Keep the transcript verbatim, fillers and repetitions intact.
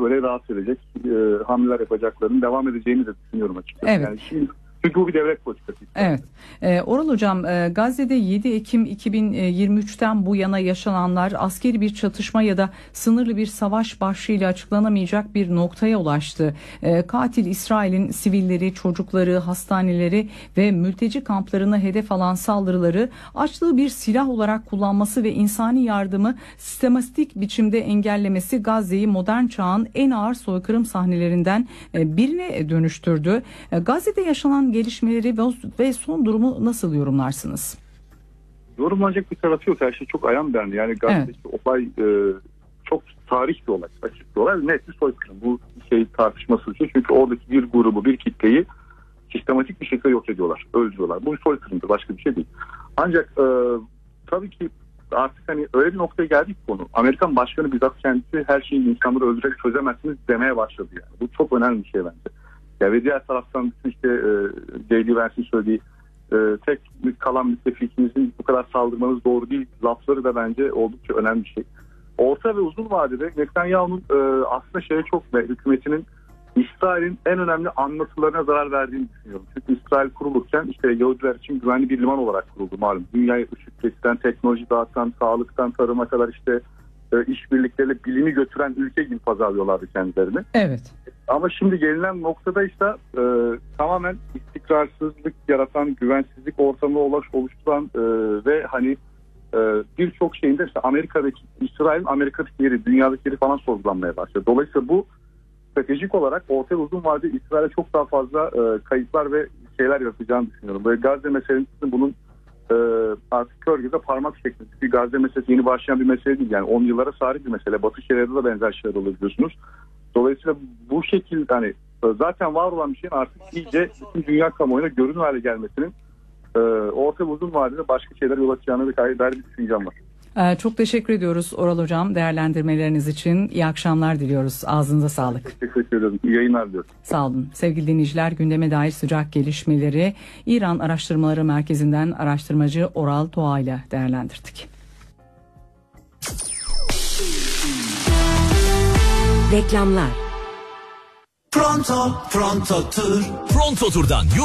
böyle rahatsız edecek e, hamleler yapacaklarının devam edeceğini de düşünüyorum açıkçası. Evet. Yani şimdi, çünkü bu bir devlet politikası. Evet. Ee, Oral Hocam, e, Gazze'de yedi Ekim iki bin yirmi üçten bu yana yaşananlar askeri bir çatışma ya da sınırlı bir savaş başlığıyla açıklanamayacak bir noktaya ulaştı. E, katil İsrail'in sivilleri, çocukları, hastaneleri ve mülteci kamplarına hedef alan saldırıları açlığı bir silah olarak kullanması ve insani yardımı sistematik biçimde engellemesi Gazze'yi modern çağın en ağır soykırım sahnelerinden e, birine dönüştürdü. E, Gazze'de yaşanan gelişmeleri ve son durumu nasıl yorumlarsınız? Yorumlanacak bir tarafı yok. Her şey çok ayan bendi. Yani Gazze'deki evet. olay e, çok tarih bir olay, açık bir olay. Net bir soykırım. Bu şey tartışmasız bir şey. Çünkü oradaki bir grubu, bir kitleyi sistematik bir şekilde yok ediyorlar, öldürüyorlar. Bu bir soykırımdır, başka bir şey değil. Ancak e, tabii ki artık hani öyle bir noktaya geldik konu. Amerikan başkanı bizzat kendisi her şeyi insanları öldürerek çözemezsiniz demeye başladı yani. Bu çok önemli bir şey bence. Ya ve diğer taraftan işte e, J D Vance'in söylediği e, tek kalan müttefikinizin bu kadar saldırmanız doğru değil lafları da bence oldukça önemli bir şey. Orta ve uzun vadede Netanyahu'nun e, aslında şeye çok ve hükümetinin İsrail'in en önemli anlatılarına zarar verdiğini düşünüyorum. Çünkü İsrail kurulurken işte Yahudiler için güvenli bir liman olarak kuruldu malum. Dünyaya ışık kesilen, teknoloji dağıtan, sağlıktan tarıma kadar işte e, işbirlikleriyle bilimi götüren ülke gibi pazarlıyorlardı kendilerini. Evet. Ama şimdi gelinen noktada işte e, tamamen istikrarsızlık yaratan, güvensizlik ortamı oluşturan e, ve hani e, birçok şeyinde işte Amerika'daki, İsrail'in Amerika'daki yeri, dünyadaki yeri falan sorgulanmaya başladı. Dolayısıyla bu stratejik olarak orta uzun vadede İsrail'e çok daha fazla e, kayıplar ve şeyler yaratacağını düşünüyorum. Böyle Gazze meselesinin bunun e, artık kör gibi parmak şeklinde. Çünkü Gazze meselesi yeni başlayan bir mesele değil. Yani on yıllara sahip bir mesele. Batı Şeria'da da benzer şeyler oluyor biliyorsunuz. Dolayısıyla bu şekilde hani zaten var olan bir şeyin artık iyice bütün dünya kamuoyuna görünür hale gelmesinin e, orta uzun vadede başka şeyler yol açacağına dair bir düşüncem var. Ee, çok teşekkür ediyoruz Oral Hocam değerlendirmeleriniz için. İyi akşamlar diliyoruz. Ağzınıza sağlık. Teşekkür ederim. İyi yayınlar diliyorum. Sağ olun. Sevgili dinleyiciler, gündeme dair sıcak gelişmeleri İran Araştırmaları Merkezi'nden araştırmacı Oral Toğa ile değerlendirdik. Reklamlar. Pronto, Pronto Tur. Pronto Tur'dan